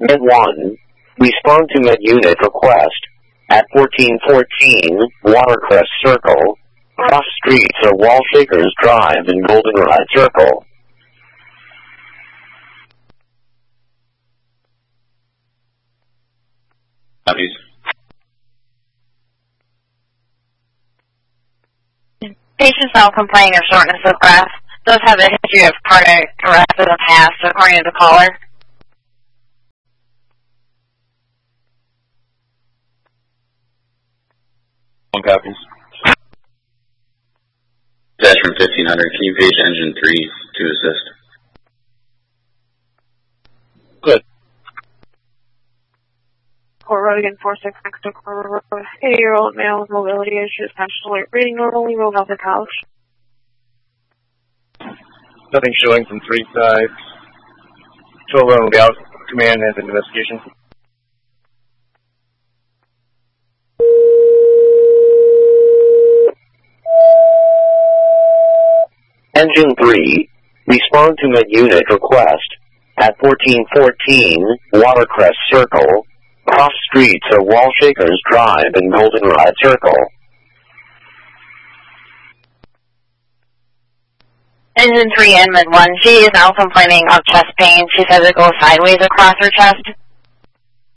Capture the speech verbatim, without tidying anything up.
Med one, respond to Med Unit request at fourteen fourteen Watercrest Circle, cross streets of Wall Shakers Drive and Goldenrod Circle. Copies. Patients now complaining of shortness of breath. Does have a history of cardiac arrest in the past, according to the caller. One copies. Dash from fifteen hundred. Can you page engine three to assist? Good. Port Road again, four six next to Corridor Road. eighty-year-old male with mobility issues, potentially reading normally, rolled off the couch. Nothing showing from three sides. Control room will be out. Command has an investigation. Engine three, respond to Med Unit request at fourteen fourteen Watercrest Circle, cross streets of Wall Shakers Drive and Goldenrod Circle. Engine three and Med one, she is now complaining of chest pain. She says it goes sideways across her chest.